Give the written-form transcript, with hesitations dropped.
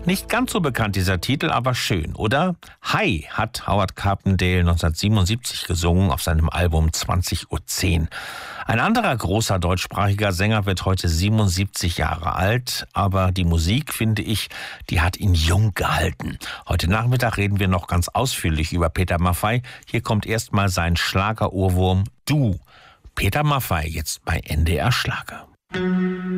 Nicht ganz so bekannt dieser Titel, aber schön, oder? Hi hat Howard Carpendale 1977 gesungen auf seinem Album 20:10 Uhr. Ein anderer großer deutschsprachiger Sänger wird heute 77 Jahre alt, aber die Musik, finde ich, die hat ihn jung gehalten. Heute Nachmittag reden wir noch ganz ausführlich über Peter Maffay. Hier kommt erstmal sein Schlagerohrwurm Du. Peter Maffay jetzt bei NDR Schlager.